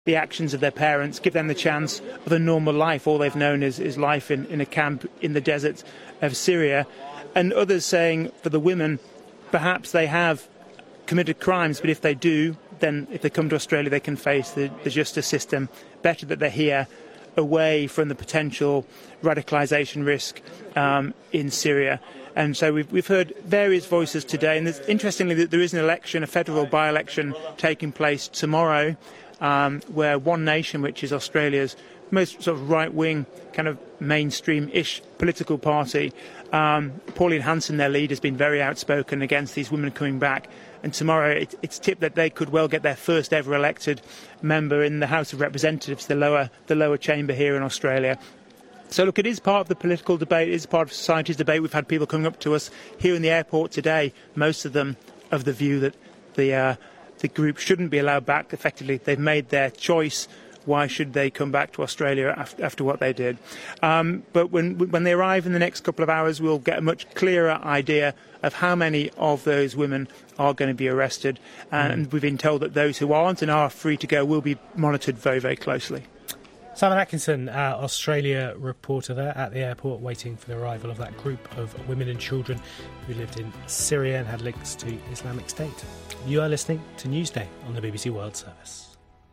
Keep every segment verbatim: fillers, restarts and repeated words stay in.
the actions of their parents, give them the chance of a normal life. All they've known is, is life in, in a camp in the desert of Syria. And others saying for the women, perhaps they have committed crimes, but if they do, then if they come to Australia, they can face the, the justice system. Better that they're here, away from the potential radicalisation risk um, in Syria. And so we've, we've heard various voices today. And there's, interestingly, there is an election, a federal by-election taking place tomorrow, um, where One Nation, which is Australia's most sort of right-wing, kind of mainstream-ish political party, um, Pauline Hanson, their lead, has been very outspoken against these women coming back. And tomorrow it, it's tipped that they could well get their first ever elected member in the House of Representatives, the lower the lower chamber here in Australia. So look, it is part of the political debate, it is part of society's debate. We've had people coming up to us here in the airport today, most of them of the view that the uh, the group shouldn't be allowed back. Effectively, they've made their choice. Why should they come back to Australia after, after what they did? Um, but when when they arrive in the next couple of hours, we'll get a much clearer idea of how many of those women are going to be arrested. And mm. we've been told that those who aren't and are free to go will be monitored very, very closely. Simon Atkinson, uh, Australia reporter there at the airport, waiting for the arrival of that group of women and children who lived in Syria and had links to Islamic State. You are listening to Newsday on the B B C World Service.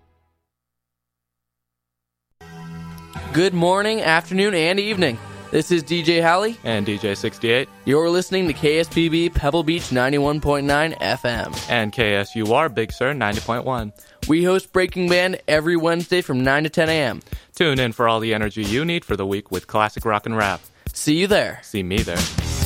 Good morning, afternoon, and evening. This is D J Halley. And D J sixty-eight. You're listening to K S P B Pebble Beach ninety-one point nine F M. And K S U R Big Sur ninety point one. We host Breaking Band every Wednesday from nine to ten a.m. Tune in for all the energy you need for the week with classic rock and rap. See you there. See me there.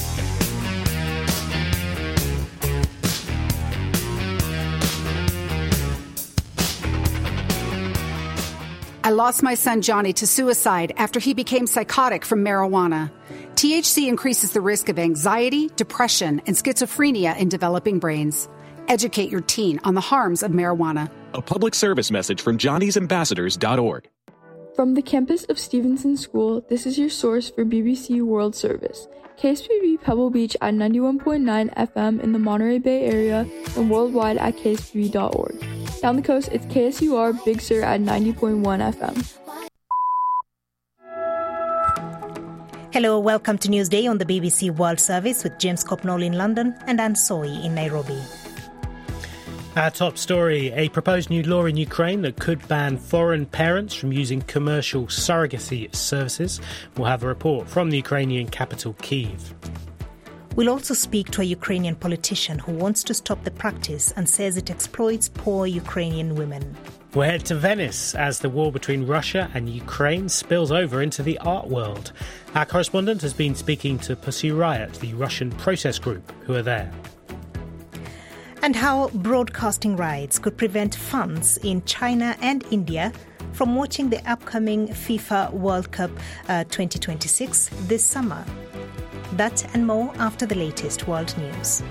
I lost my son Johnny to suicide after he became psychotic from marijuana. T H C increases the risk of anxiety, depression, and schizophrenia in developing brains. Educate your teen on the harms of marijuana. A public service message from johnny's ambassadors dot org. From the campus of Stevenson School, this is your source for B B C World Service. K S P B Pebble Beach at ninety-one point nine F M in the Monterey Bay area and worldwide at K S P B dot org. Down the coast, it's K S U R Big Sur at ninety point one F M. Hello, welcome to Newsday on the B B C World Service with James Copnall in London and Anne Soy in Nairobi. Our top story, a proposed new law in Ukraine that could ban foreign parents from using commercial surrogacy services. We'll have a report from the Ukrainian capital, Kyiv. We'll also speak to a Ukrainian politician who wants to stop the practice and says it exploits poor Ukrainian women. We'll head to Venice as the war between Russia and Ukraine spills over into the art world. Our correspondent has been speaking to Pussy Riot, the Russian protest group who are there. And how broadcasting rights could prevent fans in China and India from watching the upcoming FIFA World Cup uh, twenty twenty-six this summer. That and more after the latest world news.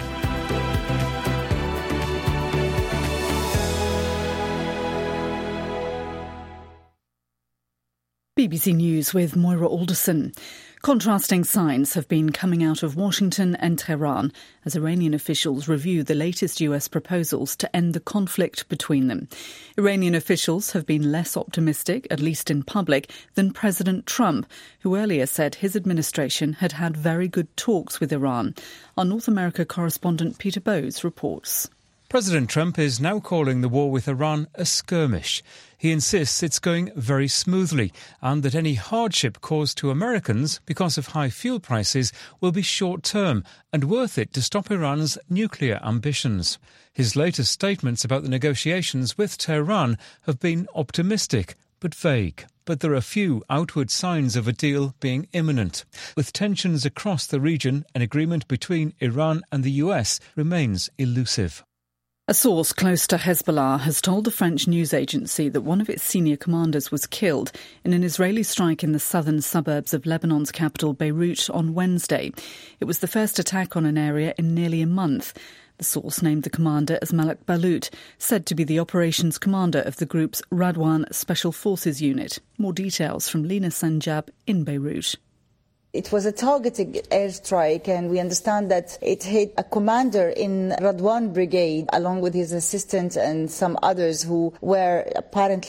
B B C News with Moira Alderson. Contrasting signs have been coming out of Washington and Tehran as Iranian officials review the latest U S proposals to end the conflict between them. Iranian officials have been less optimistic, at least in public, than President Trump, who earlier said his administration had had very good talks with Iran. Our North America correspondent Peter Bowes reports. President Trump is now calling the war with Iran a skirmish. He insists it's going very smoothly and that any hardship caused to Americans because of high fuel prices will be short-term and worth it to stop Iran's nuclear ambitions. His latest statements about the negotiations with Tehran have been optimistic but vague. But there are few outward signs of a deal being imminent. With tensions across the region, an agreement between Iran and the U S remains elusive. A source close to Hezbollah has told the French news agency that one of its senior commanders was killed in an Israeli strike in the southern suburbs of Lebanon's capital, Beirut, on Wednesday. It was the first attack on an area in nearly a month. The source named the commander as Malak Balut, said to be the operations commander of the group's Radwan Special Forces Unit. More details from Lina Sanjab in Beirut. It was a targeted airstrike, and we understand that it hit a commander in Radwan Brigade along with his assistant and some others who were apparently